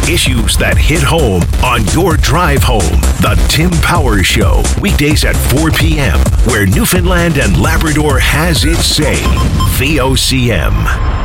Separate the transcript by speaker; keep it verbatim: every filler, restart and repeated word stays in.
Speaker 1: Issues that hit home on your drive home. The Tim Powers Show, weekdays at four p.m., where Newfoundland and Labrador has its say. V O C M.